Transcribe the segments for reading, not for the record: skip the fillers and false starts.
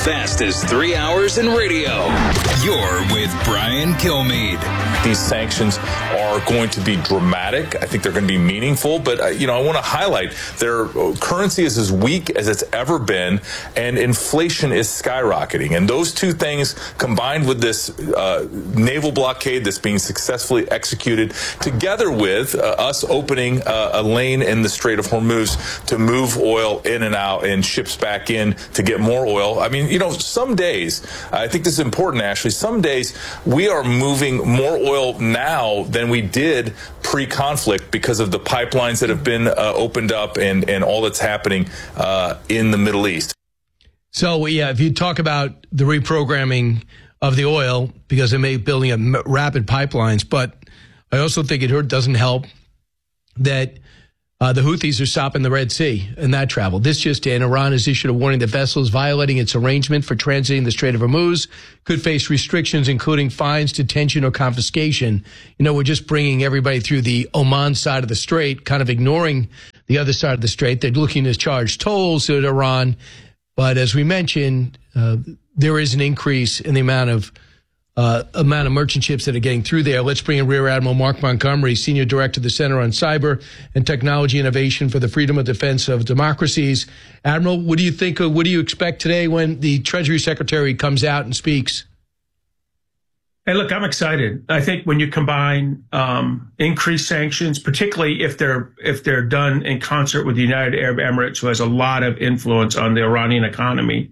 fastest 3 hours in radio. You're with Brian Kilmeade. These sanctions are going to be dramatic. I think they're going to be meaningful, but I want to highlight their currency is as weak as it's ever been, and inflation is skyrocketing. And those two things, combined with this naval blockade that's being successfully executed, together with us opening a lane in the Strait of Hormuz to move oil in and out and ships back in to get more oil. I mean, some days, I think this is important, Ashley, some days we are moving more oil now than we did pre-conflict because of the pipelines that have been opened up and all that's happening in the Middle East. So, yeah, if you talk about the reprogramming of the oil, because they may be building up rapid pipelines, but I also think it doesn't help that the Houthis are stopping the Red Sea and that travel. This just in, Iran has issued a warning that vessels violating its arrangement for transiting the Strait of Hormuz could face restrictions, including fines, detention, or confiscation. We're just bringing everybody through the Oman side of the strait, kind of ignoring the other side of the strait. They're looking to charge tolls to Iran. But as we mentioned, there is an increase in the amount of merchant ships that are getting through there. Let's bring in Rear Admiral Mark Montgomery, Senior Director of the Center on Cyber and Technology Innovation for the Freedom of Defense of Democracies. Admiral, what do you think? What do you expect today when the Treasury Secretary comes out and speaks? Hey, look, I'm excited. I think when you combine increased sanctions, particularly if they're done in concert with the United Arab Emirates, who has a lot of influence on the Iranian economy,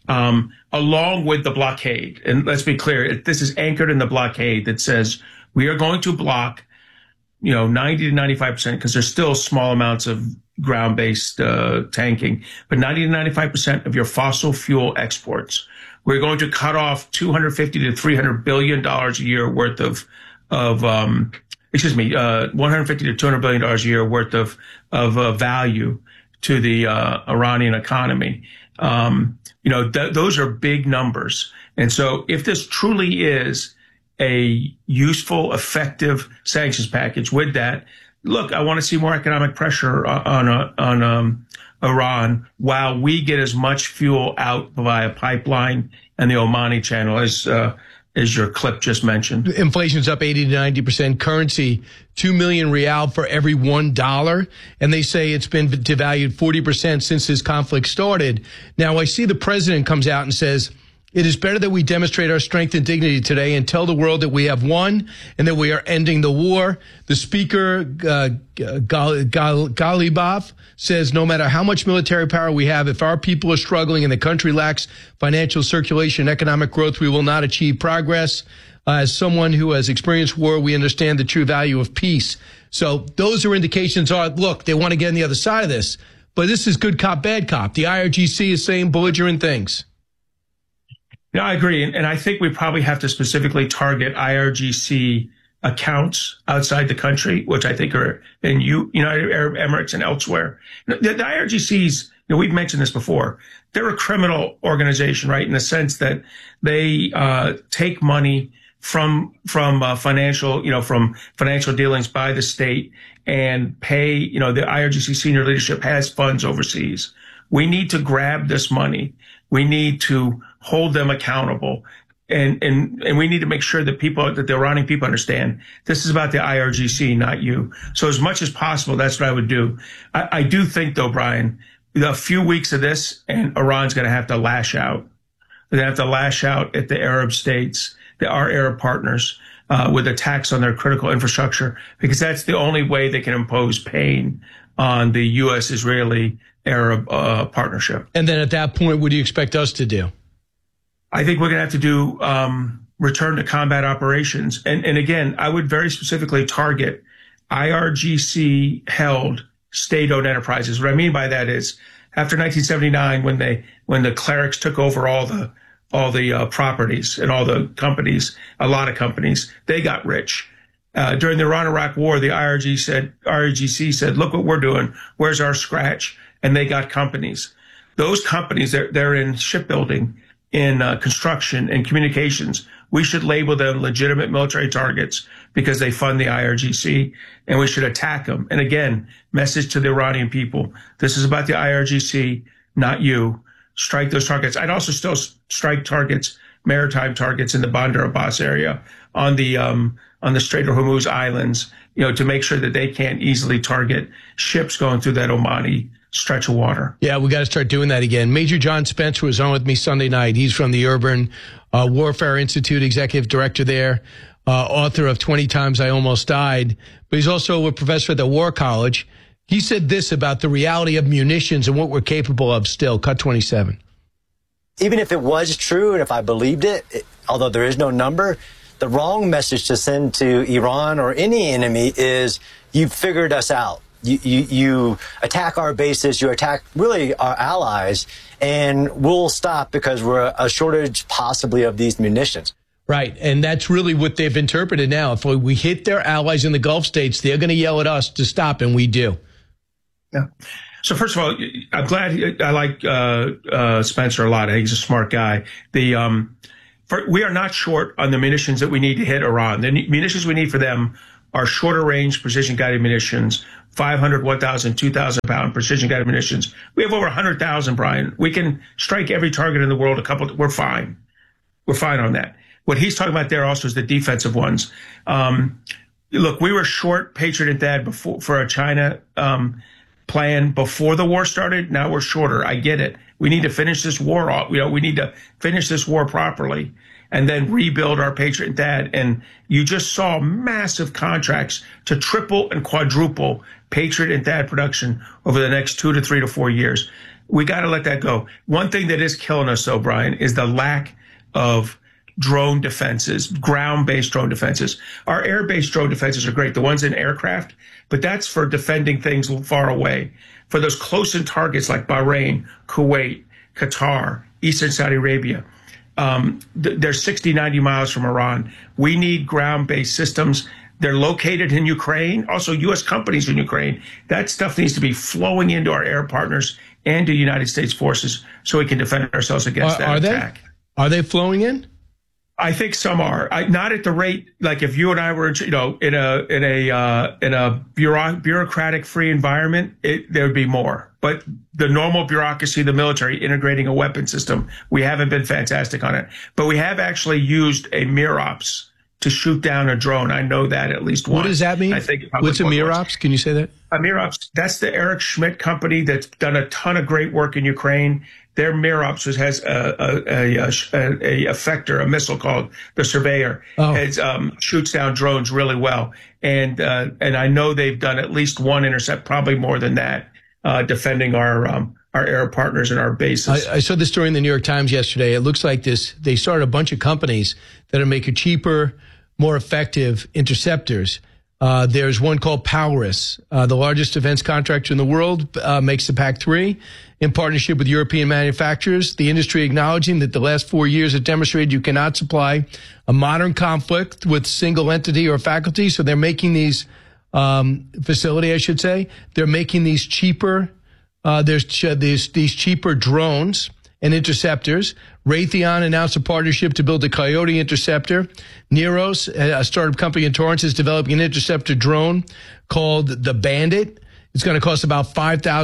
along with the blockade. And let's be clear, this is anchored in the blockade that says we are going to block, 90 to 95%, because there's still small amounts of ground-based tanking, but 90 to 95% of your fossil fuel exports. We're going to cut off $250 to $300 billion a year worth of 150 to $200 billion a year worth of value to the Iranian economy. Those are big numbers. And so if this truly is a useful, effective sanctions package with that, look, I want to see more economic pressure on Iran while we get as much fuel out via pipeline and the Omani channel as your clip just mentioned. Inflation's up 80 to 90%. Currency, 2 million rial for every $1. And they say it's been devalued 40% since this conflict started. Now, I see the president comes out and says, it is better that we demonstrate our strength and dignity today and tell the world that we have won and that we are ending the war. The speaker, Galibaf, says no matter how much military power we have, if our people are struggling and the country lacks financial circulation and economic growth, we will not achieve progress. As someone who has experienced war, we understand the true value of peace. So those are indications look, they want to get on the other side of this. But this is good cop, bad cop. The IRGC is saying belligerent things. Yeah, I agree. And I think we probably have to specifically target IRGC accounts outside the country, which I think are in United Arab Emirates and elsewhere. The IRGCs, we've mentioned this before, they're a criminal organization, right? In the sense that they take money from financial dealings by the state and pay, the IRGC senior leadership has funds overseas. We need to grab this money. We need to hold them accountable. And we need to make sure that the Iranian people understand this is about the IRGC, not you. So as much as possible, that's what I would do. I do think, though, Brian, a few weeks of this and Iran's going to have to lash out. They're going to have to lash out at the Arab states, our Arab partners, with attacks on their critical infrastructure, because that's the only way they can impose pain on the U.S.-Israeli Arab partnership. And then at that point, what do you expect us to do? I think we're going to have to do return to combat operations. And again, I would very specifically target IRGC-held state-owned enterprises. What I mean by that is after 1979, when the clerics took over all the properties and all the companies, a lot of companies, they got rich. During the Iran-Iraq War, the IRGC said, look what we're doing. Where's our scratch? And they got companies. Those companies, they're in shipbuilding, in construction and communications. We should label them legitimate military targets because they fund the IRGC, and we should attack them. And again, message to the Iranian people, this is about the IRGC, not you. strike those targets. I'd also still strike targets, maritime targets in the Bandar Abbas area on the Strait of Hormuz islands, to make sure that they can't easily target ships going through that Omani stretch of water. Yeah, we got to start doing that again. Major John Spencer was on with me Sunday night. He's from the Urban Warfare Institute, executive director there, author of 20 Times I Almost Died, but he's also a professor at the War College. He said this about the reality of munitions and what we're capable of still. Cut 27. Even if it was true and if I believed it, although there is no number, the wrong message to send to Iran or any enemy is you figured us out. You attack our bases, you attack really our allies, and we'll stop because we're a shortage possibly of these munitions. Right, and that's really what they've interpreted now. If we hit their allies in the Gulf states, they're going to yell at us to stop, and we do. Yeah. So first of all, I'm glad. I like Spencer a lot. I think he's a smart guy. We are not short on the munitions that we need to hit Iran. The munitions we need for them are shorter range precision guided munitions, 500, 1,000, 2,000 pound precision guided munitions. We have over 100,000, Brian. We can strike every target in the world. We're fine. We're fine on that. What he's talking about there also is the defensive ones. Look, we were short Patriot and THAAD before for a China plan before the war started. Now we're shorter. I get it. We need to finish this war off. We need to finish this war properly and then rebuild our Patriot and THAAD. And you just saw massive contracts to triple and quadruple Patriot and THAAD production over the next 2 to 3 to 4 years. We got to let that go. One thing that is killing us, though, Brian, is the lack of drone defenses, ground-based drone defenses. Our air-based drone defenses are great, the ones in aircraft, but that's for defending things far away. For those close-in targets like Bahrain, Kuwait, Qatar, Eastern Saudi Arabia, they're 60, 90 miles from Iran. We need ground-based systems. They're located in Ukraine, also U.S. companies in Ukraine. That stuff needs to be flowing into our air partners and to United States forces so we can defend ourselves against that attack. Are they flowing in? I think some are. Not at the rate like if you and I were, in a bureaucratic-free environment, there would be more. But the normal bureaucracy, the military integrating a weapon system, we haven't been fantastic on it. But we have actually used a MIROPS to shoot down a drone. I know that at least once. What does that mean? I think what's a MIROPS? Can you say that? A MIROPS, that's the Eric Schmidt company that's done a ton of great work in Ukraine. Their MIROPS has a effector, a missile called the Surveyor. It shoots down drones really well. And I know they've done at least one intercept, probably more than that, defending our air partners and our bases. I saw this story in the New York Times yesterday. It looks like they started a bunch of companies that are making cheaper, more effective interceptors. There's one called Powris, the largest defense contractor in the world, makes the PAC-3 in partnership with European manufacturers. The industry acknowledging that the last 4 years have demonstrated you cannot supply a modern conflict with single entity or faculty. So they're making these facility, I should say, they're making these cheaper. There's these cheaper drones and interceptors. Raytheon announced a partnership to build a Coyote interceptor. Neros, a startup company in Torrance, is developing an interceptor drone called the Bandit. It's going to cost about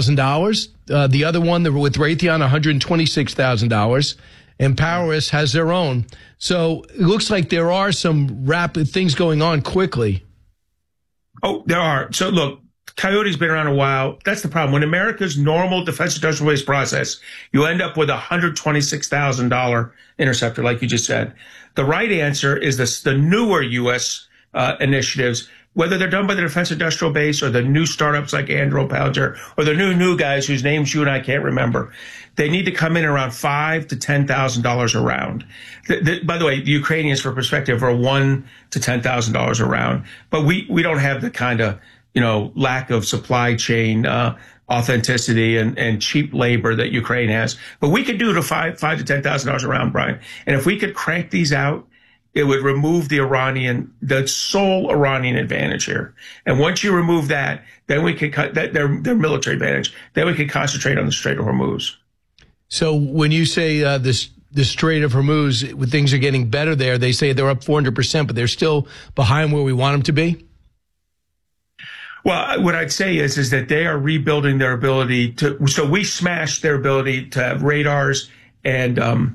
$5,000. The other one with Raytheon, $126,000. And Powris has their own. So it looks like there are some rapid things going on quickly. Oh, there are. So look, Coyote's been around a while. That's the problem. When America's normal defense industrial base process, you end up with a $126,000 interceptor, like you just said. The right answer is the newer U.S. Initiatives, whether they're done by the defense industrial base or the new startups like Anduril, Palantir, or the new guys whose names you and I can't remember. They need to come in around $5,000 to $10,000 a round. By the way, the Ukrainians, for perspective, are $1,000 to $10,000 a round. But we don't have the kind of lack of supply chain authenticity and cheap labor that Ukraine has. But we could do to $5,000 to $10,000 a round, Brian. And if we could crank these out, it would remove the sole Iranian advantage here. And once you remove that, then we could cut their military advantage. Then we could concentrate on the Strait of Hormuz. So when you say the Strait of Hormuz, when things are getting better there, they say they're up 400%, but they're still behind where we want them to be? Well, what I'd say is that they are rebuilding their ability to. So we smashed their ability to have radars and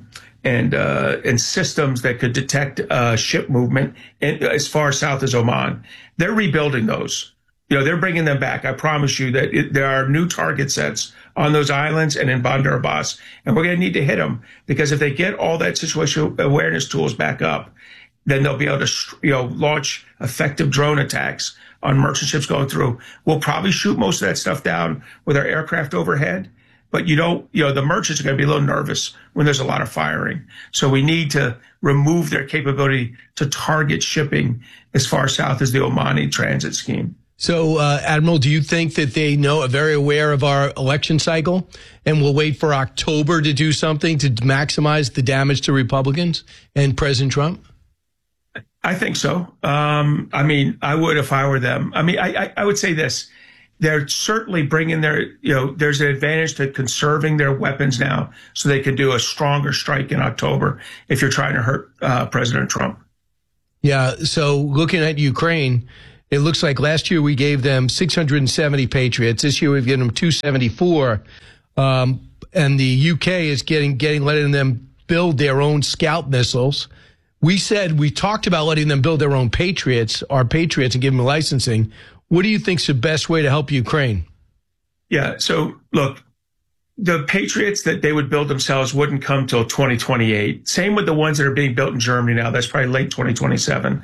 systems that could detect ship movement as far south as Oman. They're rebuilding those. They're bringing them back. I promise you that there are new target sets on those islands and in Bandar Abbas, and we're going to need to hit them, because if they get all that situational awareness tools back up, then they'll be able to launch effective drone attacks on merchant ships going through. We'll probably shoot most of that stuff down with our aircraft overhead. But the merchants are going to be a little nervous when there's a lot of firing. So we need to remove their capability to target shipping as far south as the Omani transit scheme. So, Admiral, do you think that they are very aware of our election cycle and will wait for October to do something to maximize the damage to Republicans and President Trump? I think so. I would if I were them. I would say this. They're certainly bringing there's an advantage to conserving their weapons now so they can do a stronger strike in October if you're trying to hurt President Trump. Yeah. So looking at Ukraine, it looks like last year we gave them 670 Patriots. This year we've given them 274. And the UK is letting them build their own Scout missiles. We talked about letting them build their own Patriots, our Patriots, and give them licensing. What do you think is the best way to help Ukraine? Yeah. So look, the Patriots that they would build themselves wouldn't come till 2028. Same with the ones that are being built in Germany now. That's probably late 2027.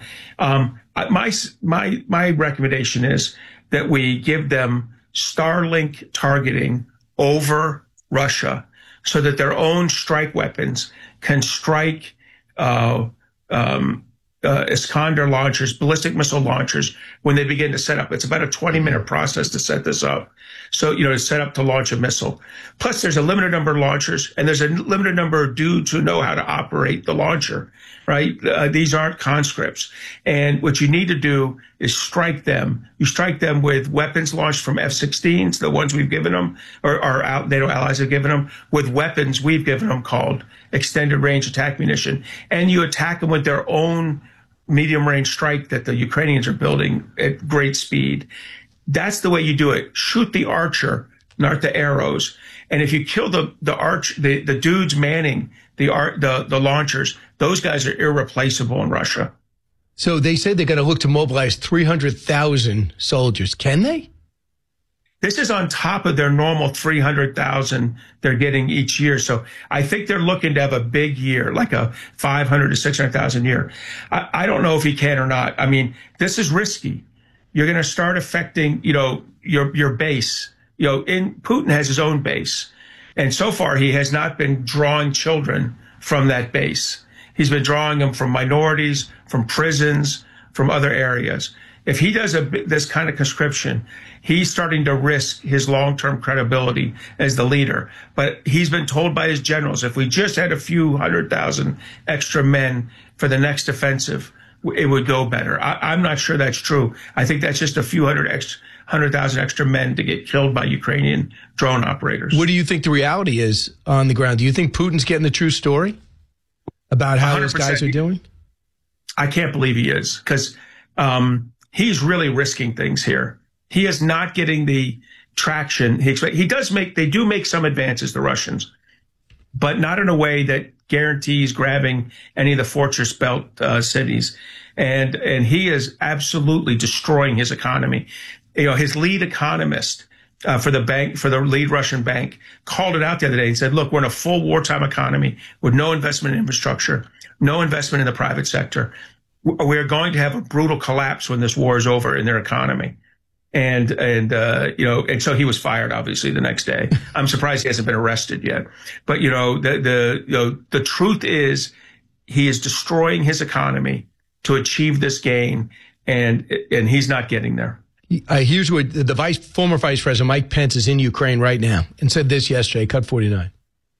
My recommendation is that we give them Starlink targeting over Russia so that their own strike weapons can strike Iskander launchers, ballistic missile launchers, when they begin to set up. It's about a 20-minute process to set this up. So, to set up to launch a missile. Plus, there's a limited number of launchers, and there's a limited number of dudes who know how to operate the launcher, right? These aren't conscripts. And what you need to do is strike them. You strike them with weapons launched from F-16s, the ones we've given them, or our NATO allies have given them, with weapons we've given them called extended range attack munition. And you attack them with their own medium-range strike that the Ukrainians are building at great speed. That's the way you do it. Shoot the archer, not the arrows. And if you kill the dudes manning the launchers, those guys are irreplaceable in Russia. So they said they're going to look to mobilize 300,000 soldiers. Can they? This is on top of their normal 300,000 they're getting each year. So I think they're looking to have a big year, like a 500 to 600,000 year. I don't know if he can or not. This is risky. You're going to start affecting, your base. Putin has his own base. And so far, he has not been drawing children from that base. He's been drawing them from minorities, from prisons, from other areas. If he does this kind of conscription, he's starting to risk his long-term credibility as the leader. But he's been told by his generals, if we just had a few 100,000 extra men for the next offensive, it would go better. I'm not sure that's true. I think that's just a few 100,000 extra men to get killed by Ukrainian drone operators. What do you think the reality is on the ground? Do you think Putin's getting the true story about how his guys are doing? I can't believe he is, because he's really risking things here. He is not getting the traction he expects. They do make some advances, the Russians, but not in a way that guarantees grabbing any of the fortress belt cities. And he is absolutely destroying his economy. His lead economist for the lead Russian bank, called it out the other day and said, look, we're in a full wartime economy with no investment in infrastructure, no investment in the private sector. We're going to have a brutal collapse when this war is over in their economy. And so he was fired, obviously, the next day. I'm surprised he hasn't been arrested yet. But, the truth is he is destroying his economy to achieve this gain, and he's not getting there. Here's what the former Vice President Mike Pence is in Ukraine right now and said this yesterday, Cut 49.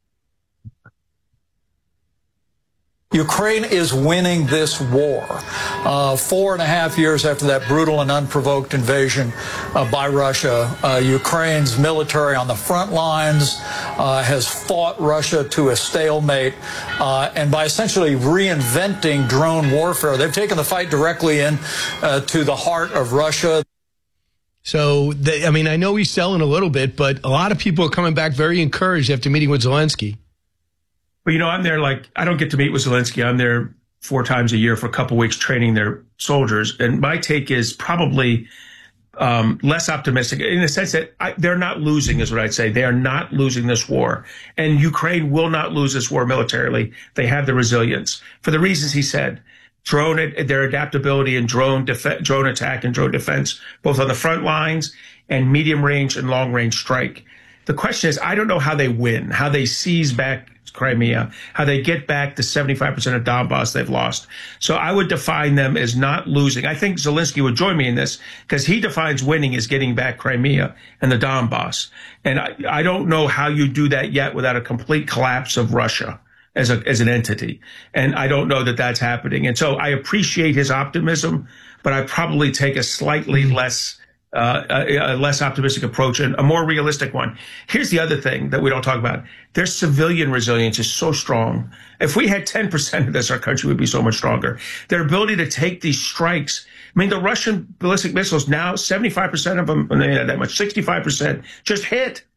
Ukraine is winning this war. 4.5 years after that brutal and unprovoked invasion by Russia, Ukraine's military on the front lines has fought Russia to a stalemate, and by essentially reinventing drone warfare, they've taken the fight directly in to the heart of Russia. So, I know he's selling a little bit, but a lot of people are coming back very encouraged after meeting with Zelensky. But, I'm there I don't get to meet with Zelensky. I'm there 4 times a year for a couple weeks training their soldiers. And my take is probably less optimistic in the sense that they're not losing, is what I'd say. They are not losing this war. And Ukraine will not lose this war militarily. They have the resilience for the reasons he said. Their adaptability in drone attack and drone defense, both on the front lines and medium range and long range strike. The question is, I don't know how they win, how they seize back Crimea, how they get back the 75% of Donbass they've lost. So I would define them as not losing. I think Zelensky would join me in this because he defines winning as getting back Crimea and the Donbass. And I don't know how you do that yet without a complete collapse of Russia as an entity. And I don't know that that's happening. And so I appreciate his optimism, but I probably take a slightly less optimistic approach and a more realistic one. Here's the other thing that we don't talk about. Their civilian resilience is so strong. If we had 10% of this, our country would be so much stronger. Their ability to take these strikes. The Russian ballistic missiles now, 75% of them, and they had that much, 65% just hit.